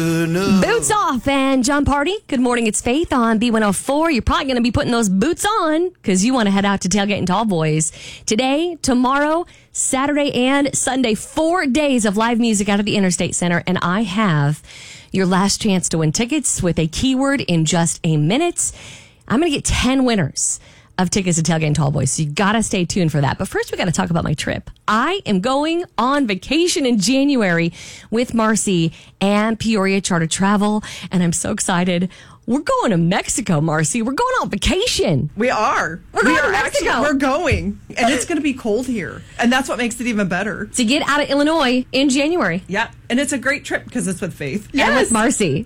Boots off and John Party. Good morning, it's Faith on B104. You're probably going to be putting those boots on because you want to head out to Tailgating Tall Boys. Today, tomorrow, Saturday, and Sunday, 4 days of live music out of the Interstate Center. And I have your last chance to win tickets with a keyword in just a minute. I'm going to get 10 winners of tickets to Tailgating Tall Boys. So you got to stay tuned for that. But first, we got to talk about my trip. I am going on vacation in January with Marcy and Peoria Charter Travel. And I'm so excited. We're going to Mexico, Marcy. We're going on vacation. We are. We're going to Mexico. We're going. And it's going to be cold here. And that's what makes it even better. To get out of Illinois in January. Yeah. And it's a great trip because it's with Faith. Yes. And with Marcy.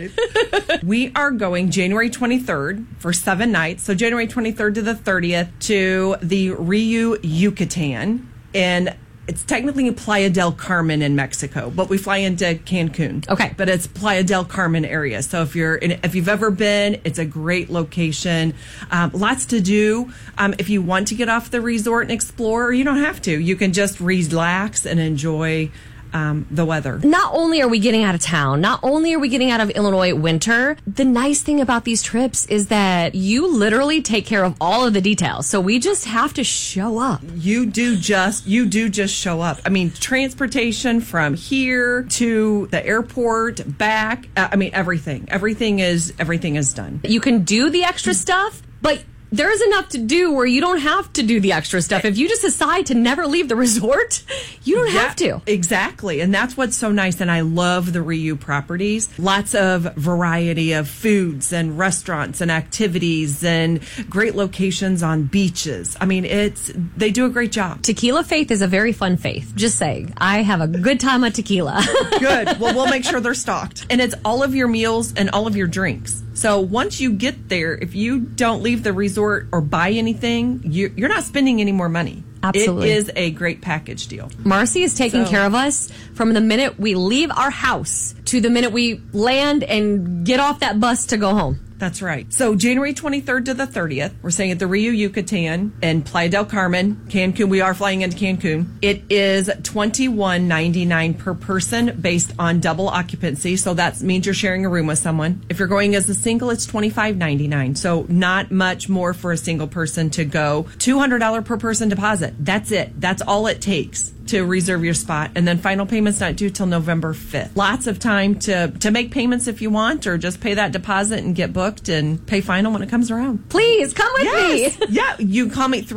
We are going January 23rd for 7 nights. So January 23rd to the 30th to the Rio Yucatan. And it's technically Playa del Carmen in Mexico, but we fly into Cancun. Okay. But it's Playa del Carmen area. So if you've ever been, it's a great location. Lots to do. If you want to get off the resort and explore, you don't have to. You can just relax and enjoy the weather. Not only are we getting out of town, not only are we getting out of Illinois winter, the nice thing about these trips is that you literally take care of all of the details. So we just have to show up. You do just show up. I mean, transportation from here to the airport, back. Everything. Everything is done. You can do the extra stuff, but there's enough to do where you don't have to do the extra stuff. If you just decide to never leave the resort, you don't have to. Exactly. And that's what's so nice. And I love the Rio properties. Lots of variety of foods and restaurants and activities and great locations on beaches. I mean, they do a great job. Tequila Faith is a very fun faith. Just saying. I have a good time on tequila. Good. Well, we'll make sure they're stocked. And it's all of your meals and all of your drinks. So once you get there, if you don't leave the resort or buy anything, you're not spending any more money. Absolutely. It is a great package deal. Marcy is taking care of us from the minute we leave our house to the minute we land and get off that bus to go home. That's right. So January 23rd to the 30th, we're staying at the Rio Yucatan and Playa del Carmen, Cancun. We are flying into Cancun. It is $21.99 per person based on double occupancy. So that means you're sharing a room with someone. If you're going as a single, it's $25.99. So not much more for a single person to go. $200 per person deposit. That's it. That's all it takes to reserve your spot. And then final payment's not due till November 5th. Lots of time to make payments if you want, or just pay that deposit and get booked and pay final when it comes around. Please come with me. Yeah, you call me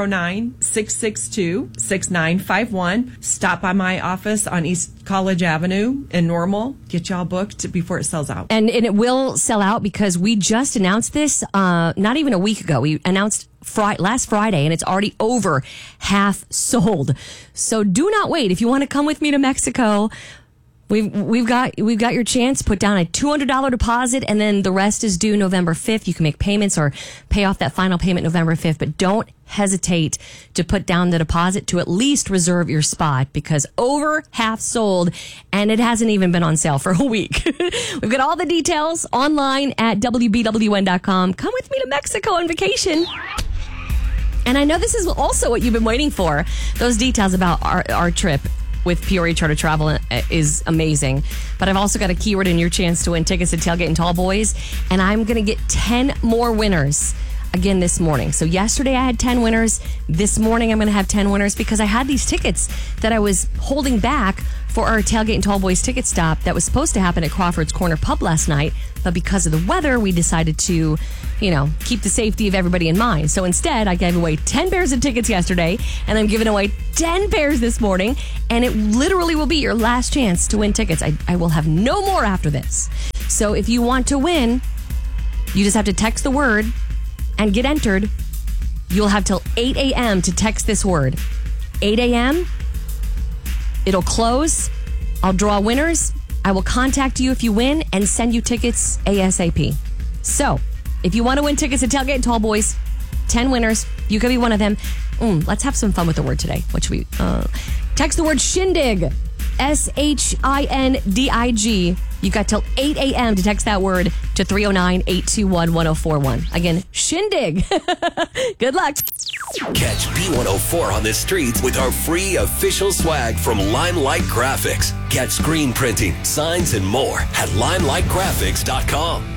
309-662-6951. Stop by my office on East College Avenue in Normal. Get y'all booked before it sells out. And it will sell out because we just announced this not even a week ago. We announced last Friday, and it's already over half sold. So do not wait. If you want to come with me to Mexico, we've got your chance. Put down a $200 deposit, and then the rest is due November 5th. You can make payments or pay off that final payment November 5th, but don't hesitate to put down the deposit to at least reserve your spot because over half sold, and it hasn't even been on sale for a week. We've got all the details online at WBWN.com. Come with me to Mexico on vacation. And I know this is also what you've been waiting for. Those details about our trip with Peoria Charter Travel is amazing. But I've also got a keyword in your chance to win tickets to Tailgating Tall Boys. And I'm going to get 10 more winners again this morning. So yesterday I had 10 winners. This morning I'm going to have 10 winners because I had these tickets that I was holding back for our Tailgating Tall Boys ticket stop that was supposed to happen at Crawford's Corner Pub last night. But because of the weather, we decided to, keep the safety of everybody in mind. So instead, I gave away 10 pairs of tickets yesterday, and I'm giving away 10 pairs this morning. And it literally will be your last chance to win tickets. I will have no more after this. So if you want to win, you just have to text the word and get entered. You'll have till 8 a.m. to text this word. 8 a.m., it'll close. I'll draw winners. I will contact you if you win and send you tickets ASAP. So, if you want to win tickets to Tailgating Tall Boys, 10 winners, you could be one of them. Let's have some fun with the word today. What should we? Text the word shindig. SHINDIG. You got till 8 a.m. to text that word to 309-821-1041. Again, shindig. Good luck. Catch B104 on the streets with our free official swag from Limelight Graphics. Get screen printing, signs, and more at limelightgraphics.com.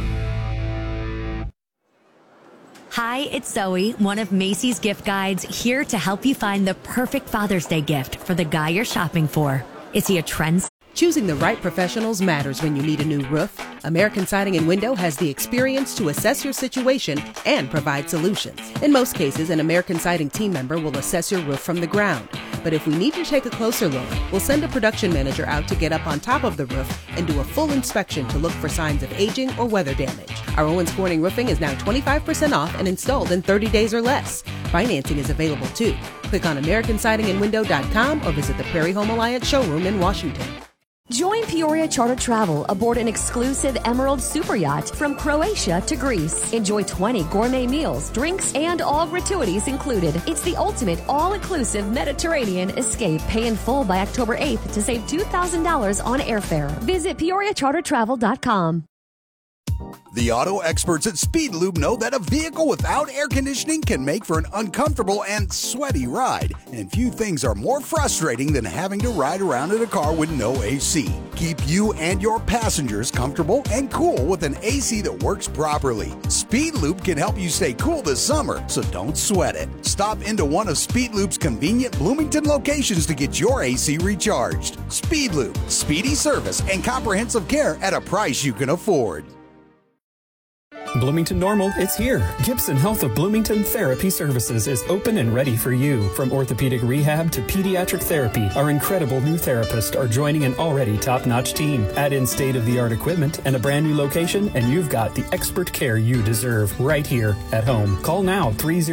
Hi, it's Zoe, one of Macy's gift guides, here to help you find the perfect Father's Day gift for the guy you're shopping for. Is he a trend? Choosing the right professionals matters when you need a new roof. American Siding and Window has the experience to assess your situation and provide solutions. In most cases, an American Siding team member will assess your roof from the ground. But if we need to take a closer look, we'll send a production manager out to get up on top of the roof and do a full inspection to look for signs of aging or weather damage. Our Owens Corning roofing is now 25% off and installed in 30 days or less. Financing is available too. Click on AmericanSidingAndWindow.com or visit the Prairie Home Alliance showroom in Washington. Join Peoria Charter Travel aboard an exclusive Emerald Super Yacht from Croatia to Greece. Enjoy 20 gourmet meals, drinks, and all gratuities included. It's the ultimate all-inclusive Mediterranean escape. Pay in full by October 8th to save $2,000 on airfare. Visit PeoriaCharterTravel.com. The auto experts at Speed Lube know that a vehicle without air conditioning can make for an uncomfortable and sweaty ride. And few things are more frustrating than having to ride around in a car with no AC. Keep you and your passengers comfortable and cool with an AC that works properly. Speed Lube can help you stay cool this summer, so don't sweat it. Stop into one of Speed Lube's convenient Bloomington locations to get your AC recharged. Speed Lube, speedy service and comprehensive care at a price you can afford. Bloomington Normal, it's here. Gibson Health of Bloomington Therapy Services is open and ready for you. From orthopedic rehab to pediatric therapy, our incredible new therapists are joining an already top-notch team. Add in state-of-the-art equipment and a brand new location, and you've got the expert care you deserve right here at home. Call now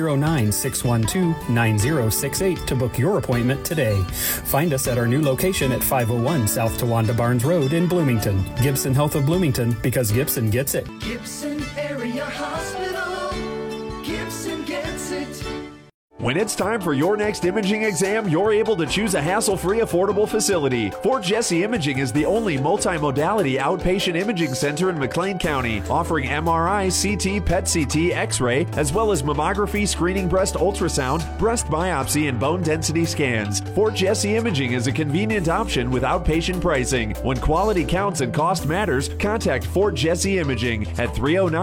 309-612-9068 to book your appointment today. Find us at our new location at 501 South Towanda Barnes Road in Bloomington. Gibson Health of Bloomington, because Gibson gets it. Gibson Area Hospital. Gibson gets it. When it's time for your next imaging exam, you're able to choose a hassle-free, affordable facility. Fort Jesse Imaging is the only multimodality outpatient imaging center in McLean County, offering MRI, CT, PET-CT, X-ray, as well as mammography, screening breast ultrasound, breast biopsy, and bone density scans. Fort Jesse Imaging is a convenient option with outpatient pricing. When quality counts and cost matters, contact Fort Jesse Imaging at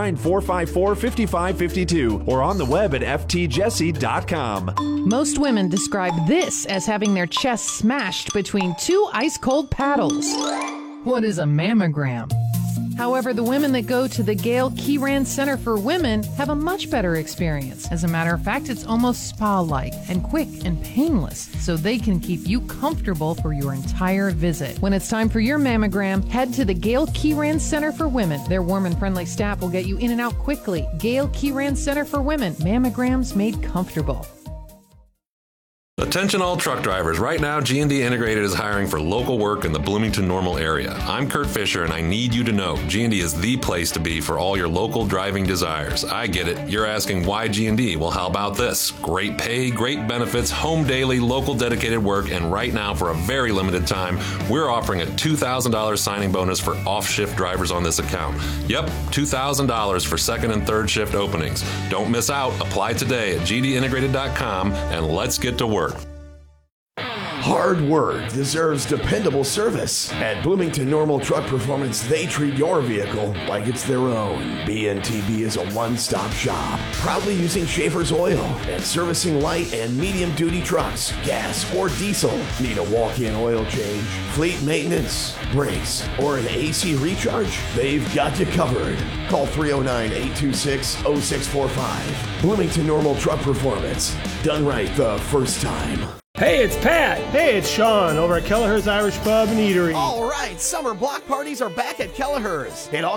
309-454-5552 or on the web at ftjesse.com. Most women describe this as having their chest smashed between two ice-cold paddles. What is a mammogram? However, the women that go to the Gail Kieran Center for Women have a much better experience. As a matter of fact, it's almost spa-like and quick and painless, so they can keep you comfortable for your entire visit. When it's time for your mammogram, head to the Gail Kieran Center for Women. Their warm and friendly staff will get you in and out quickly. Gail Kieran Center for Women. Mammograms made comfortable. Attention all truck drivers. Right now, G&D Integrated is hiring for local work in the Bloomington Normal area. I'm Kurt Fisher, and I need you to know G&D is the place to be for all your local driving desires. I get it. You're asking why G&D? Well, how about this? Great pay, great benefits, home daily, local dedicated work, and right now, for a very limited time, we're offering a $2,000 signing bonus for off-shift drivers on this account. Yep, $2,000 for second and third shift openings. Don't miss out. Apply today at gdintegrated.com, and let's get to work. Hard work deserves dependable service. At Bloomington Normal Truck Performance, they treat your vehicle like it's their own. BNTB is a one-stop shop, proudly using Schaefer's oil and servicing light and medium-duty trucks, gas or diesel. Need a walk-in oil change, fleet maintenance, brakes, or an AC recharge? They've got you covered. Call 309-826-0645. Bloomington Normal Truck Performance. Done right the first time. Hey, it's Pat. Hey, it's Sean over at Kelleher's Irish Pub and Eatery. All right, summer block parties are back at Kelleher's. It all